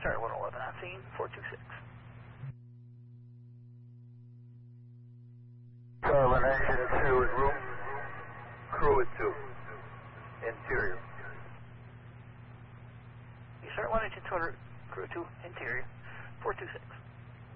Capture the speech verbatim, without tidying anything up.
start one eleven on scene, four two six. Sullivan engine two in room, crew at two, interior. You start one engine two hundred, crew two, interior, four two six.